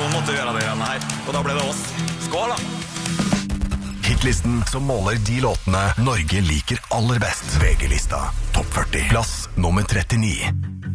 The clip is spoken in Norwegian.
Noen måtte gjøre det greiene her, og da ble det oss. Skål da! Hitlisten som måler de låtene Norge liker aller best. VG-lista Topp 40. Plass nummer 39.